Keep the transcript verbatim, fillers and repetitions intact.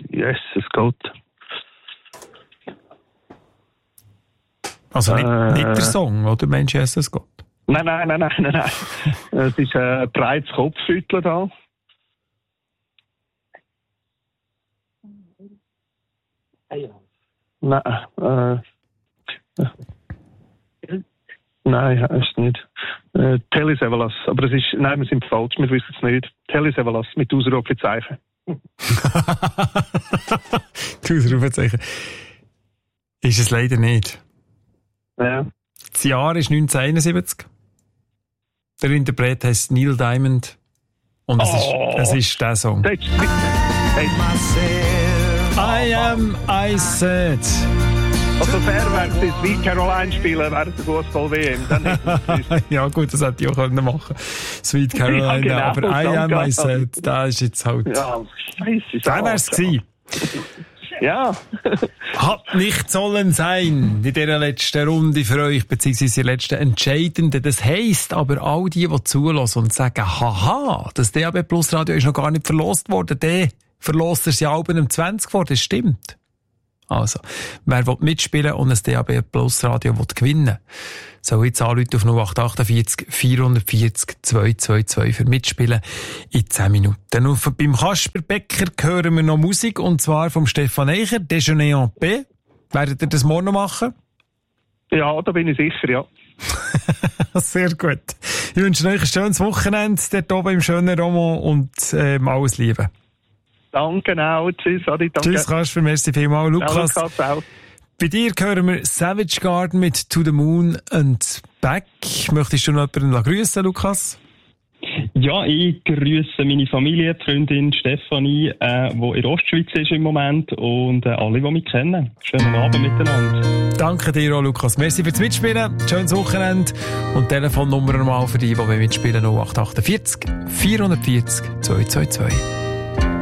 Yes, es geht. Also nicht, äh, nicht der Song, oder? Mensch, yes, es geht. Nein, nein, nein, nein, nein, nein. Es ist ein breites Kopfschütteln da. Nein, äh, nein, ist nicht. Äh, Telesevalas, aber es ist, nein, wir sind falsch, wir wissen es nicht. Telesevalas mit Ausrufezeichen. Die Ausrufezeichen. Ist es leider nicht. Ja. Das Jahr ist neunzehnhunderteinundsiebzig. Der Interpret heißt Neil Diamond. Und es, Oh. ist, es ist der Song. Das ist mit, hey, I am, I said. also fair wäre es, Sweet Caroline spielen während der Fußball-W M. Dann nicht. Ja gut, das hätte ich auch können machen. Sweet Caroline, Ja, genau, aber I am, danke. I said. Da ist jetzt halt... Ja, scheiße. Da wär's gewesen. Ja. Hat nicht sollen sein in dieser letzten Runde für euch, beziehungsweise in der letzten entscheidenden. Das heisst aber, all die, die zulassen und sagen, haha, das D A B Plus Radio ist noch gar nicht verlost worden, der verlost er ja Alben um zwanzig vor, das stimmt. Also, wer will mitspielen und ein D A B Plus Radio will gewinnen, soll jetzt anrufen auf null acht acht vier vier vier zwei zwei zwei für mitspielen in zehn Minuten. Und beim Kasper Becker hören wir noch Musik, und zwar vom Stefan Eicher, Déjeuner en paix. Werdet ihr das morgen noch machen? Ja, da bin ich sicher, ja. Sehr gut. Ich wünsche euch ein schönes Wochenende dort oben im schönen Roman und ähm, alles Liebe. Danke auch. Tschüss, Adi, danke. Tschüss Kasper, merci vielmals. Lukas, Ja, Lukas auch. bei dir hören wir Savage Garden mit To the Moon and Back. Möchtest du noch jemanden grüßen, Lukas? Ja, ich grüße meine Familie, die Freundin Stefanie, äh, die in der Ostschweiz ist im Moment, und äh, alle, die mich kennen. Schönen Abend miteinander. Danke dir auch, Lukas. Merci fürs Mitspielen. Schönes Wochenende. Und Telefonnummer mal für die, die mitspielen, null acht acht vier vier vier zwei zwei zwei.